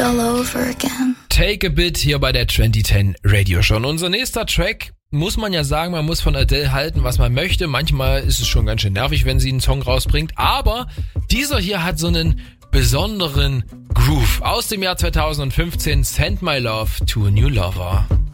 all over again. Take a Bit hier bei der 2010 Radio Show. Und unser nächster Track, muss man ja sagen, man muss von Adele halten, was man möchte. Manchmal ist es schon ganz schön nervig, wenn sie einen Song rausbringt. Aber dieser hier hat so einen besonderen Groove. Aus dem Jahr 2015, Send My Love to a New Lover.